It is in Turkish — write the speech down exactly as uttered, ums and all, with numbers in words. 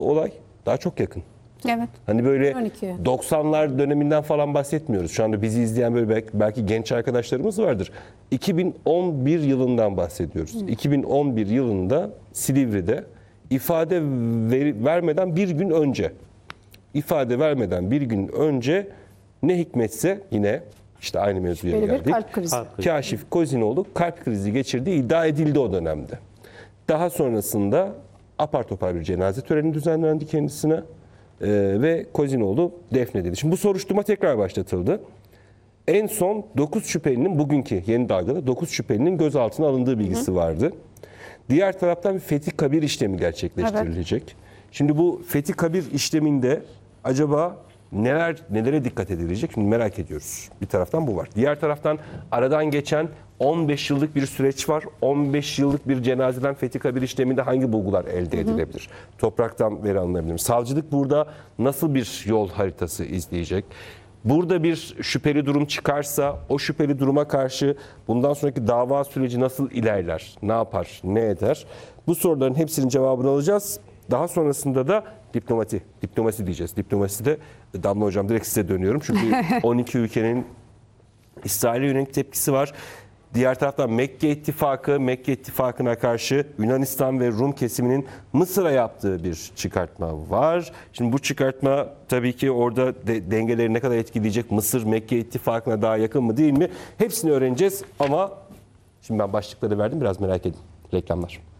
olay daha çok yakın. Evet. Hani böyle on iki. doksanlar döneminden falan bahsetmiyoruz. Şu anda bizi izleyen böyle belki, belki genç arkadaşlarımız vardır. iki bin on bir yılından bahsediyoruz. Hı. iki bin on bir yılında Silivri'de ifade ver, vermeden bir gün önce ifade vermeden bir gün önce ne hikmetse yine işte aynı mevzuya Böyle geldik. bir kalp krizi. Kaşif Kozinoğlu kalp krizi geçirdiği iddia edildi o dönemde. Daha sonrasında apar topar bir cenaze töreni düzenlendi kendisine. Ee, ve Kozinoğlu defnedildi. Şimdi bu soruşturma tekrar başlatıldı. En son dokuz şüphelinin bugünkü yeni dalgada dokuz şüphelinin gözaltına alındığı bilgisi hı hı. vardı. Diğer taraftan bir Fethi Kabir işlemi gerçekleştirilecek. Evet. Şimdi bu Fethi Kabir işleminde acaba neler nelere dikkat edilecek? Şimdi merak ediyoruz. Bir taraftan bu var. Diğer taraftan aradan geçen on beş yıllık bir süreç var. on beş yıllık bir cenazeden Fethi Kabir işleminde hangi bulgular elde edilebilir? Hı hı. Topraktan veri alınabilir. Savcılık burada nasıl bir yol haritası izleyecek? Burada bir şüpheli durum çıkarsa o şüpheli duruma karşı bundan sonraki dava süreci nasıl ilerler? Ne yapar? Ne eder? Bu soruların hepsinin cevabını alacağız. Daha sonrasında da diplomati, diplomasi diyeceğiz. Diplomasi de Damla Hocam direkt size dönüyorum. Çünkü on iki ülkenin İsrail'e yönelik tepkisi var. Diğer taraftan Mekke İttifakı, Mekke İttifakı'na karşı Yunanistan ve Rum kesiminin Mısır'a yaptığı bir çıkartma var. Şimdi bu çıkartma tabii ki orada de, dengeleri ne kadar etkileyecek? Mısır, Mekke İttifakı'na daha yakın mı değil mi? Hepsini öğreneceğiz ama şimdi ben başlıkları verdim, biraz merak edin. Reklamlar.